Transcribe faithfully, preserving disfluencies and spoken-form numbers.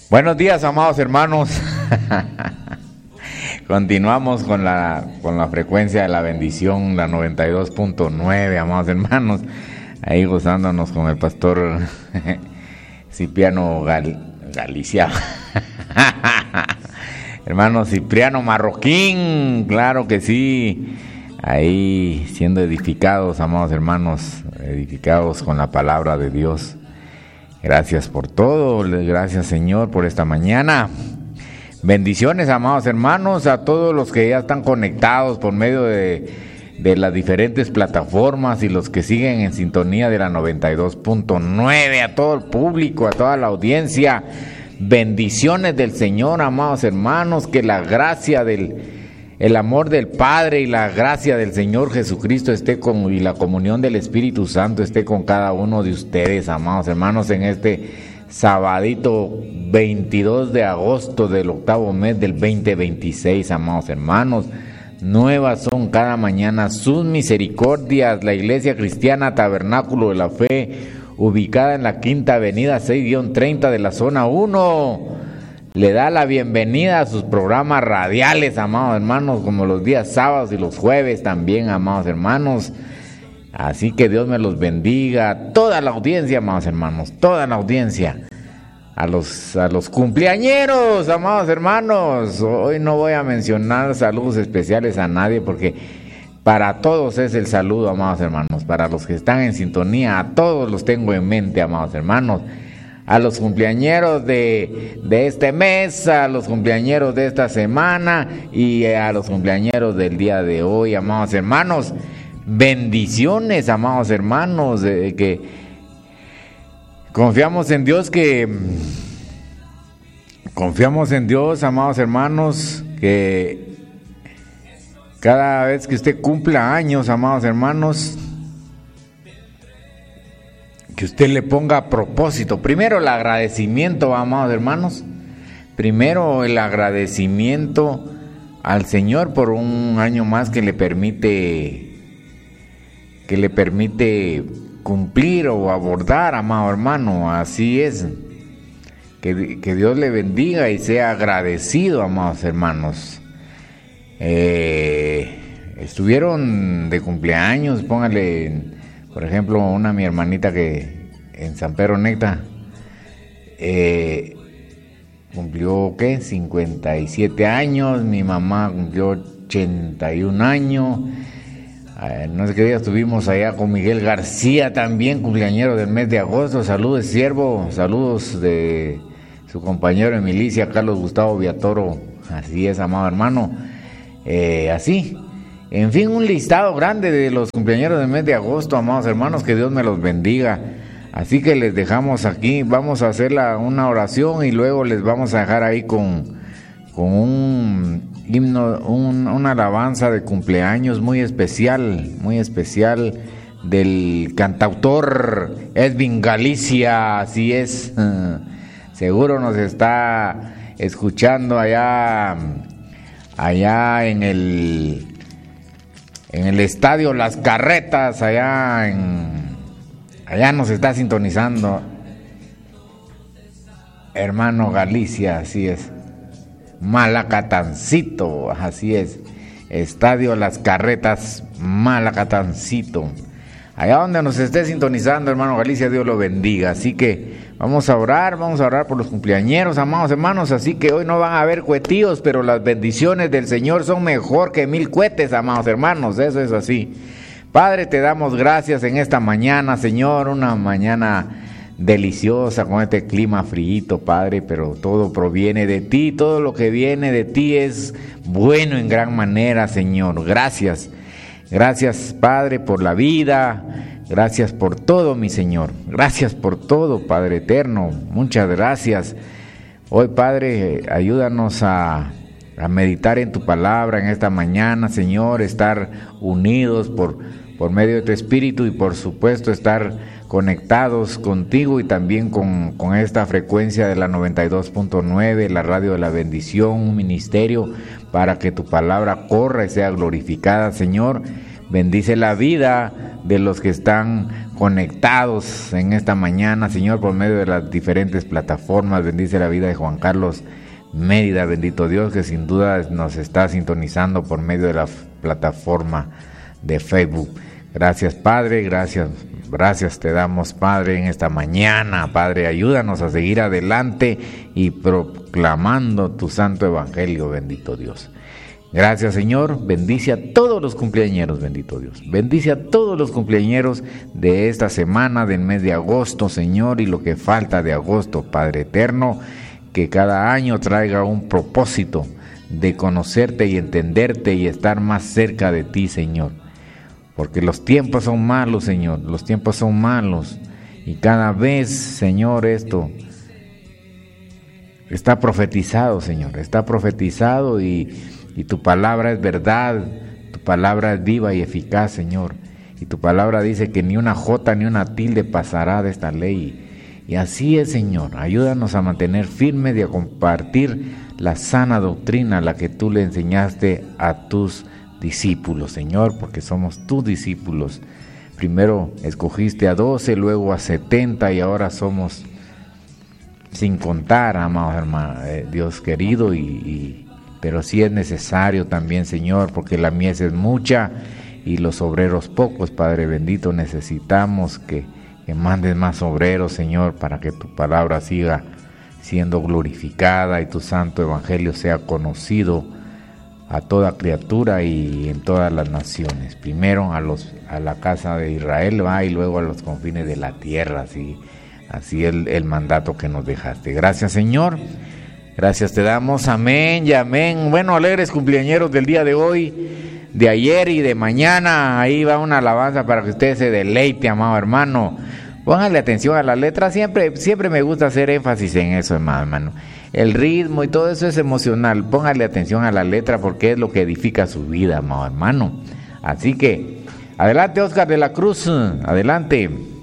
Buenos días, amados hermanos. Continuamos con la, con la frecuencia de la bendición, la noventa y dos punto nueve, amados hermanos. Ahí gozándonos con el pastor Cipriano Gal, Galicia. Hermano Cipriano Marroquín, claro que sí. Ahí siendo edificados, amados hermanos, edificados con la palabra de Dios. Gracias por todo, gracias Señor por esta mañana. Bendiciones, amados hermanos, a todos los que ya están conectados por medio de, de las diferentes plataformas y los que siguen en sintonía de la noventa y dos punto nueve, a todo el público, a toda la audiencia. Bendiciones del Señor, amados hermanos, que la gracia del el amor del Padre y la gracia del Señor Jesucristo esté con, y la comunión del Espíritu Santo esté con cada uno de ustedes, amados hermanos, en este sabadito veintidós de agosto del octavo mes del veinte veintiséis, amados hermanos. Nuevas son cada mañana sus misericordias. La Iglesia Cristiana Tabernáculo de la Fe, ubicada en la Quinta Avenida seis treinta de la zona uno, le da la bienvenida a sus programas radiales, amados hermanos, como los días sábados y los jueves también, amados hermanos. Así que Dios me los bendiga, toda la audiencia, amados hermanos, toda la audiencia. A los, a los cumpleañeros, amados hermanos. Hoy no voy a mencionar saludos especiales a nadie porque para todos es el saludo, amados hermanos. Para los que están en sintonía, a todos los tengo en mente, amados hermanos. A los cumpleañeros de, de este mes, a los cumpleañeros de esta semana y a los cumpleañeros del día de hoy, amados hermanos. Bendiciones, amados hermanos, de que confiamos en Dios, que confiamos en Dios, amados hermanos, que cada vez que usted cumpla años, amados hermanos, que usted le ponga a propósito, primero el agradecimiento, amados hermanos, primero el agradecimiento al Señor por un año más que le permite, que le permite cumplir o abordar, amado hermano. Así es, que, que Dios le bendiga y sea agradecido, amados hermanos. Eh, estuvieron de cumpleaños, póngale, por ejemplo, una mi hermanita que en San Pedro Necta eh, cumplió, ¿qué? cincuenta y siete años, mi mamá cumplió ochenta y un años. Eh, no sé qué día estuvimos allá con Miguel García, también cumpleañero del mes de agosto. Saludos, siervo, saludos de su compañero de milicia, Carlos Gustavo Viatoro. Así es, amado hermano. Eh, así. En fin, un listado grande de los cumpleañeros del mes de agosto, amados hermanos, que Dios me los bendiga. Así que les dejamos aquí, vamos a hacer la, una oración y luego les vamos a dejar ahí con, con un himno, un, una alabanza de cumpleaños muy especial, muy especial del cantautor Edwin Galicia, así es. Seguro nos está escuchando allá, allá en el... en el estadio Las Carretas, allá en allá nos está sintonizando hermano Galicia, así es. Malacatancito, así es. Estadio Las Carretas, Malacatancito. Allá donde nos esté sintonizando, hermano Galicia, Dios lo bendiga. Así que vamos a orar, vamos a orar por los cumpleañeros, amados hermanos. Así que hoy no van a haber cuetíos, pero las bendiciones del Señor son mejor que mil cohetes, amados hermanos. Eso es así. Padre, te damos gracias en esta mañana, Señor, una mañana deliciosa con este clima frío, Padre, pero todo proviene de ti, todo lo que viene de ti es bueno en gran manera, Señor. Gracias. Gracias, Padre, por la vida. Gracias por todo, mi Señor. Gracias por todo, Padre eterno. Muchas gracias. Hoy, Padre, ayúdanos a, a meditar en tu palabra en esta mañana, Señor. Estar unidos por, por medio de tu Espíritu y, por supuesto, estar conectados contigo y también con, con esta frecuencia de la noventa y dos punto nueve, la radio de la bendición, un ministerio para que tu palabra corra y sea glorificada, Señor. Bendice la vida de los que están conectados en esta mañana, Señor, por medio de las diferentes plataformas. Bendice la vida de Juan Carlos Mérida, bendito Dios, que sin duda nos está sintonizando por medio de la plataforma de Facebook. Gracias, Padre, gracias, gracias te damos, Padre, en esta mañana. Padre, ayúdanos a seguir adelante y proclamando tu santo evangelio, bendito Dios. Gracias, Señor. Bendice a todos los cumpleañeros, bendito Dios. Bendice a todos los cumpleañeros de esta semana, del mes de agosto, Señor, y lo que falta de agosto, Padre eterno, que cada año traiga un propósito de conocerte y entenderte y estar más cerca de ti, Señor. Porque los tiempos son malos, Señor, los tiempos son malos. Y cada vez, Señor, esto está profetizado, Señor, está profetizado y, y tu palabra es verdad, tu palabra es viva y eficaz, Señor. Y tu palabra dice que ni una jota ni una tilde pasará de esta ley. Y así es, Señor, ayúdanos a mantener firmes y a compartir la sana doctrina, la que tú le enseñaste a tus discípulos, Señor, porque somos tus discípulos. Primero escogiste a doce, luego a setenta y ahora somos sin contar, amados hermanos, eh, Dios querido, y, y, pero sí es necesario también, Señor, porque la mies es mucha y los obreros pocos, Padre bendito. Necesitamos que, que mandes más obreros, Señor, para que tu palabra siga siendo glorificada y tu santo evangelio sea conocido a toda criatura y en todas las naciones. Primero a los a la casa de Israel, va, y luego a los confines de la tierra. Así, así es el, el mandato que nos dejaste. Gracias, Señor. Gracias te damos. Amén y amén. Bueno, alegres cumpleañeros del día de hoy, de ayer y de mañana. Ahí va una alabanza para que usted se deleite, amado hermano. Póngale atención a la letra. Siempre, siempre me gusta hacer énfasis en eso, hermano, hermano. El ritmo y todo eso es emocional. Póngale atención a la letra porque es lo que edifica su vida, amado hermano. Así que, adelante, Oscar de la Cruz, adelante.